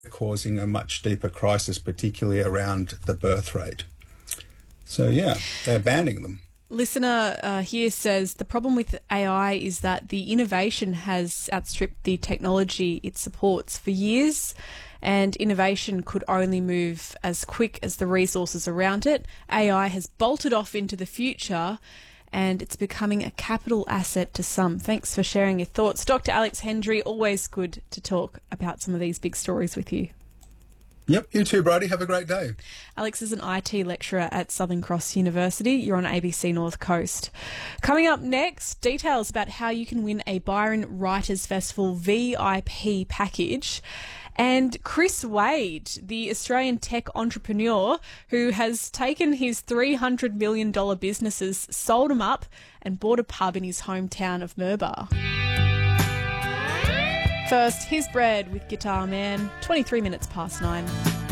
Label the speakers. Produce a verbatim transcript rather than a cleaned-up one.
Speaker 1: causing a much deeper crisis, particularly around the birth rate. So, yeah, they're banning them.
Speaker 2: Listener uh, here says the problem with A I is that the innovation has outstripped the technology it supports for years, and innovation could only move as quick as the resources around it. A I has bolted off into the future, and it's becoming a capital asset to some. Thanks for sharing your thoughts. Doctor Alex Hendry, always good to talk about some of these big stories with you.
Speaker 1: Yep, you too, Brady. Have a great day.
Speaker 2: Alex is an I T lecturer at Southern Cross University. You're on A B C North Coast. Coming up next, details about how you can win a Byron Writers Festival V I P package. And Chris Wade, the Australian tech entrepreneur who has taken his three hundred million dollars businesses, sold them up and bought a pub in his hometown of Murbar. First, here's Bread with Guitar Man, twenty-three minutes past nine.